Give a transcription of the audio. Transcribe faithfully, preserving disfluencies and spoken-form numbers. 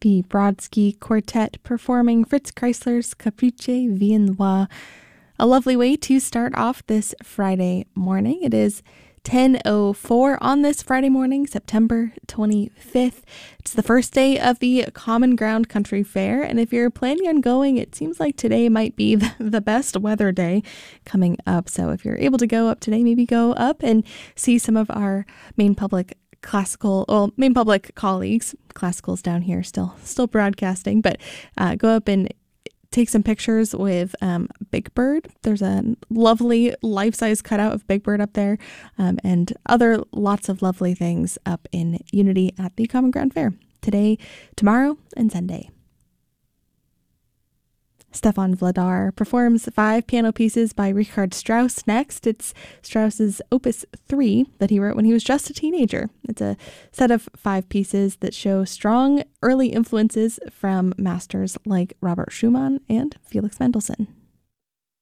the Brodsky Quartet performing Fritz Kreisler's Caprice Viennois. A lovely way to start off this Friday morning. It is ten oh four on this Friday morning, September twenty-fifth. It's the first day of the Common Ground Country Fair, and if you're planning on going, it seems like today might be the best weather day coming up. So if you're able to go up today, maybe go up and see some of our Maine Public classical, well, Maine Public colleagues. Classical's down here still, still broadcasting, but uh, go up and take some pictures with um, Big Bird. There's a lovely life-size cutout of Big Bird up there, um, and other lots of lovely things up in Unity at the Common Ground Fair today, tomorrow, and Sunday. Stefan Vladar performs five piano pieces by Richard Strauss next. It's Strauss's Opus three that he wrote when he was just a teenager. It's a set of five pieces that show strong early influences from masters like Robert Schumann and Felix Mendelssohn.